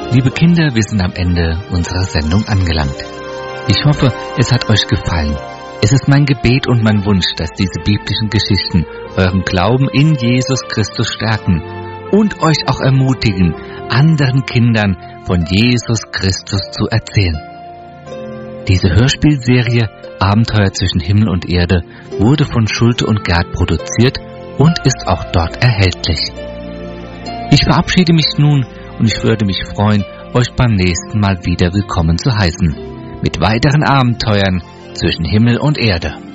Liebe Kinder, wir sind am Ende unserer Sendung angelangt. Ich hoffe, es hat euch gefallen. Es ist mein Gebet und mein Wunsch, dass diese biblischen Geschichten euren Glauben in Jesus Christus stärken und euch auch ermutigen, anderen Kindern von Jesus Christus zu erzählen. Diese Hörspielserie Abenteuer zwischen Himmel und Erde wurde von Schulte und Gerd produziert und ist auch dort erhältlich. Ich verabschiede mich nun und ich würde mich freuen, euch beim nächsten Mal wieder willkommen zu heißen, mit weiteren Abenteuern zwischen Himmel und Erde.